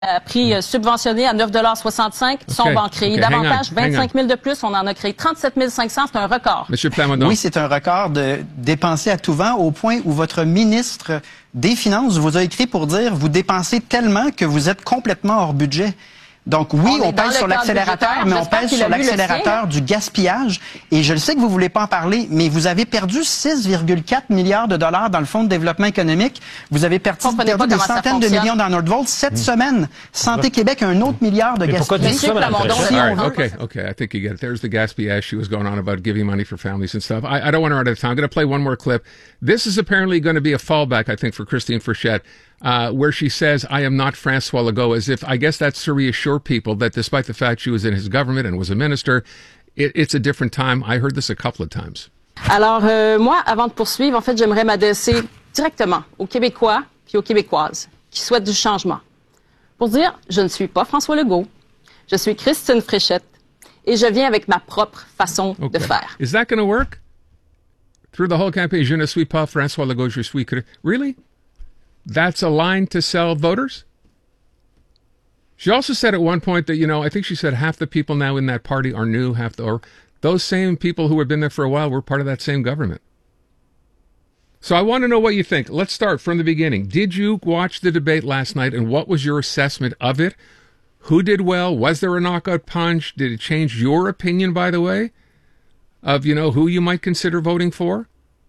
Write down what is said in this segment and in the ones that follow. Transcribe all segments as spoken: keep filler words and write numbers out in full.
Euh, prix euh, subventionné à neuf dollars soixante-cinq. Okay. Ça, on va en créer okay. davantage. vingt-cinq mille de plus. On en a créé trente-sept mille cinq cents. C'est un record. Monsieur Plamondon. Oui, c'est un record de dépenser à tout vent au point où votre ministre des Finances vous a écrit pour dire vous dépensez tellement que vous êtes complètement hors budget. Donc oui, on, on pèse sur l'accélérateur, mais on pèse sur l'accélérateur du gaspillage. Et je le sais que vous voulez pas en parler, mais vous avez perdu six virgule quatre milliards de dollars dans le Fonds de développement économique. Vous avez perdu, perdu des centaines de millions dans Nordvolt cette mmh. semaine. Santé Québec, un autre milliard de gaspillage. Right. Okay, okay, I think you get it. There's the gaspillage she was going on about giving money for families and stuff. I, I don't want to run out of time. I'm going to play one more clip. This is apparently going to be a fallback, I think, for Christine Frechette. Uh, where she says, I am not Francois Legault, as if, I guess that's to reassure people that despite the fact she was in his government and was a minister, it, it's a different time. I heard this a couple of times. Alors, euh, moi, avant de poursuivre, en fait, j'aimerais m'adresser directement aux Québécois puis aux Québécoises qui souhaitent du changement. Pour dire, je ne suis pas François Legault, je suis Christine Frechette et je viens avec ma propre façon okay. de faire. Is that going to work? Through the whole campaign, je ne suis pas François Legault, je suis... Really? That's a line to sell voters? She also said at one point that, you know, I think she said half the people now in that party are new, half the, or those same people who have been there for a while were part of that same government. So I want to know what you think. Let's start from the beginning. Did you watch the debate last night, and what was your assessment of it? Who did well? Was there a knockout punch? Did it change your opinion, by the way, of, you know, who you might consider voting for?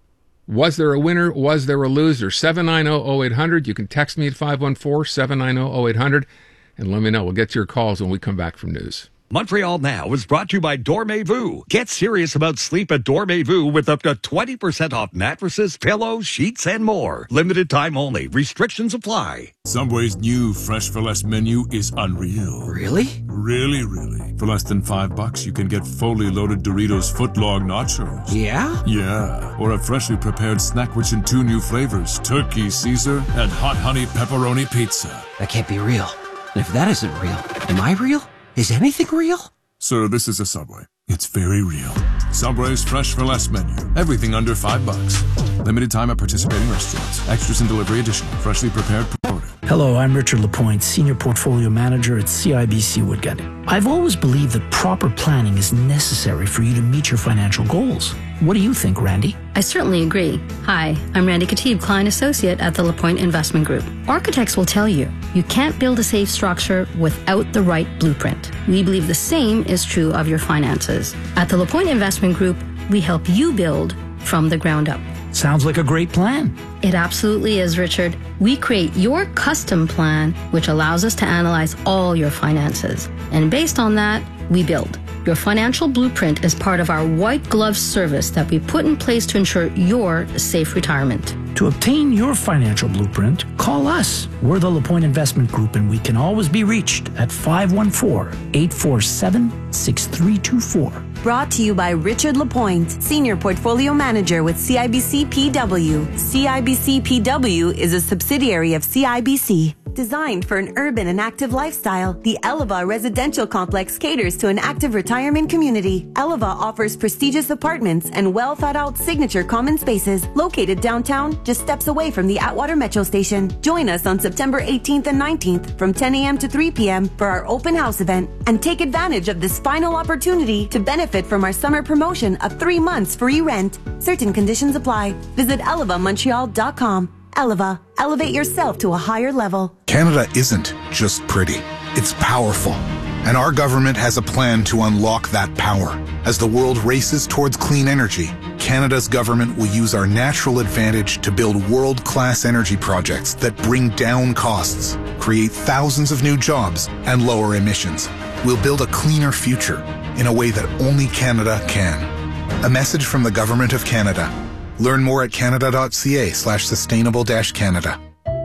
Was there a winner? Was there a loser? seven nine zero, zero eight hundred. You can text me at five one four, seven nine zero, zero eight hundred and let me know. We'll get to your calls when we come back from news. Montreal Now is brought to you by Dormez-vous. Get serious about sleep at Dormez-vous with up to twenty percent off mattresses, pillows, sheets, and more. Limited time only. Restrictions apply. Subway's new Fresh for Less menu is unreal. Really? Really, really. For less than five bucks, you can get fully loaded Doritos footlong nachos. Yeah? Yeah. Or a freshly prepared snack rich in two new flavors, Turkey Caesar and Hot Honey Pepperoni Pizza. That can't be real. And if that isn't real, am I real? Is anything real? Sir, this is a Subway. It's very real. Subway's Fresh for Less menu. Everything under five bucks. Limited time at participating restaurants. Extras and delivery additional. Freshly prepared promoted. Hello, I'm Richard Lapointe, Senior Portfolio Manager at C I B C Woodgut. I've always believed that proper planning is necessary for you to meet your financial goals. What do you think, Randy? I certainly agree. Hi, I'm Randy Katib, Client Associate at the Lapointe Investment Group. Architects will tell you, you can't build a safe structure without the right blueprint. We believe the same is true of your finances. At the Lapointe Investment Group, we help you build from the ground up. Sounds like a great plan. It absolutely is, Richard. We create your custom plan, which allows us to analyze all your finances. And based on that, we build. Your financial blueprint is part of our white glove service that we put in place to ensure your safe retirement. To obtain your financial blueprint, call us. We're the Lapointe Investment Group, and we can always be reached at five one four, eight four seven, six three two four. Brought to you by Richard Lapointe, Senior Portfolio Manager with C I B C P W. C I B C P W is a subsidiary of C I B C. Designed for an urban and active lifestyle, the Eleva Residential Complex caters to an active retirement community. Eleva offers prestigious apartments and well-thought-out signature common spaces located downtown, just steps away from the Atwater Metro Station. Join us on September eighteenth and nineteenth from ten a.m. to three p.m. for our open house event, and take advantage of this final opportunity to benefit from our summer promotion of three months free rent. Certain conditions apply. Visit eleva montreal dot com. Eleva. Elevate yourself to a higher level. Canada isn't just pretty. It's powerful. And our government has a plan to unlock that power. As the world races towards clean energy, Canada's government will use our natural advantage to build world-class energy projects that bring down costs, create thousands of new jobs, and lower emissions. We'll build a cleaner future in a way that only Canada can. A message from the Government of Canada. Learn more at canada.ca slash sustainable dash Canada.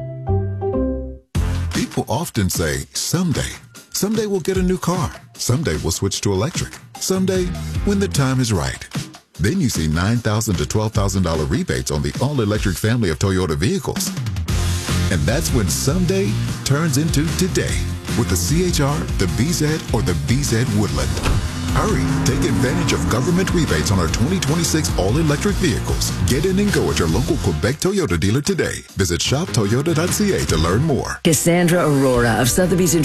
People often say, someday. Someday we'll get a new car. Someday we'll switch to electric. Someday, when the time is right. Then you see nine thousand dollars to twelve thousand dollars rebates on the all-electric family of Toyota vehicles. And that's when someday turns into today with the C H R, the B Z, or the B Z Woodland. Hurry, take advantage of government rebates on our twenty twenty-six all-electric vehicles. Get in and go at your local Quebec Toyota dealer today. Visit shop toyota dot c a to learn more. Cassandra Aurora of Sotheby's